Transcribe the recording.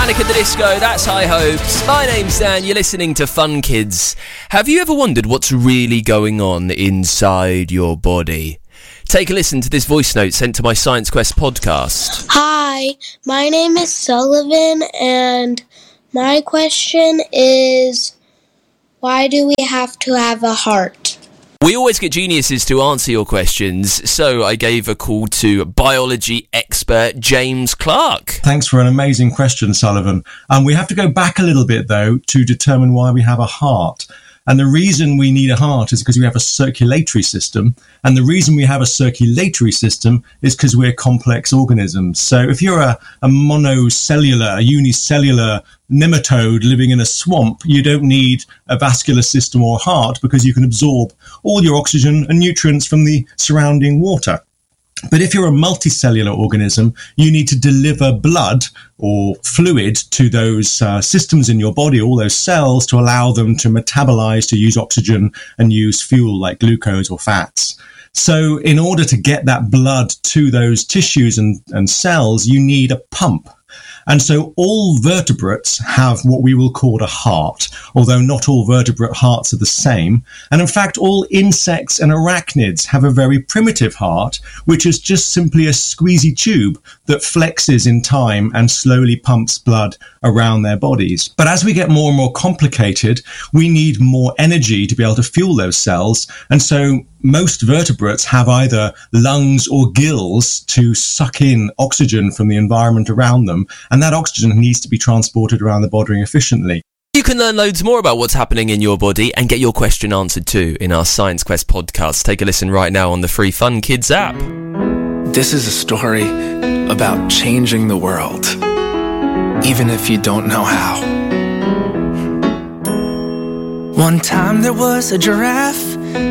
Panic at the Disco, that's High Hopes. My name's Dan, you're listening to Fun Kids. Have you ever wondered what's really going on inside your body? Take a listen to this voice note sent to my Science Quest podcast. Hi, my name is Sullivan, and my question is, why do we have to have a heart? We always get geniuses to answer your questions, so I gave a call to biology expert James Clark. Thanks for an amazing question, Sullivan. We have to go back a little bit, though, to determine why we have a heart. And the reason we need a heart is because we have a circulatory system. And the reason we have a circulatory system is because we're complex organisms. So if you're a monocellular, a unicellular nematode living in a swamp, you don't need a vascular system or heart because you can absorb all your oxygen and nutrients from the surrounding water. But if you're a multicellular organism, you need to deliver blood or fluid to those systems in your body, all those cells, to allow them to metabolize, to use oxygen and use fuel like glucose or fats. So in order to get that blood to those tissues and cells, you need a pump. And so all vertebrates have what we will call a heart, although not all vertebrate hearts are the same. And in fact, all insects and arachnids have a very primitive heart, which is just simply a squeezy tube that flexes in time and slowly pumps blood around their bodies. But as we get more and more complicated, we need more energy to be able to fuel those cells. And so most vertebrates have either lungs or gills to suck in oxygen from the environment around them, and that oxygen needs to be transported around the body efficiently. You can learn loads more about what's happening in your body and get your question answered too in our Science Quest podcast. Take a listen right now on the free Fun Kids app. This is a story about changing the world, even if you don't know how. One time there was a giraffe